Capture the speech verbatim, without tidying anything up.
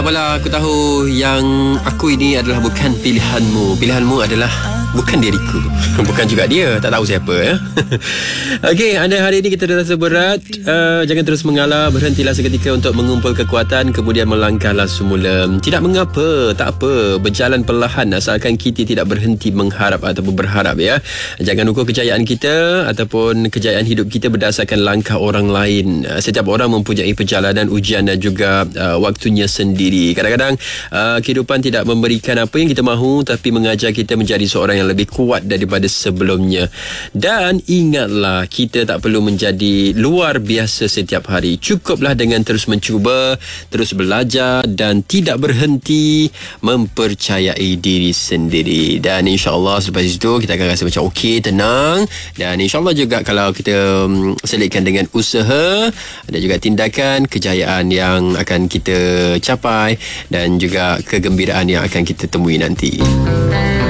Apalah, aku tahu yang aku ini adalah bukan pilihanmu. Pilihanmu adalah bukan diriku. Bukan juga dia. Tak tahu siapa ya. Okey, anda hari ini kita rasa berat. uh, Jangan terus mengalah. Berhentilah seketika untuk mengumpul kekuatan, kemudian melangkahlah semula. Tidak mengapa, tak apa. Berjalan perlahan asalkan kita tidak berhenti mengharap ataupun berharap ya. Jangan ukur kejayaan kita ataupun kejayaan hidup kita berdasarkan langkah orang lain. uh, Setiap orang mempunyai perjalanan, ujian dan juga uh, waktunya sendiri. Kadang-kadang uh, kehidupan tidak memberikan apa yang kita mahu, tapi mengajar kita menjadi seorang yang lebih kuat daripada sebelumnya. Dan ingatlah, kita tak perlu menjadi luar biasa setiap hari. Cukuplah dengan terus mencuba, terus belajar dan tidak berhenti mempercayai diri sendiri. Dan insyaAllah selepas itu kita akan rasa macam okey, tenang. Dan insyaAllah juga kalau kita um, selitkan dengan usaha dan juga tindakan, kejayaan yang akan kita capai dan juga kegembiraan yang akan kita temui nanti.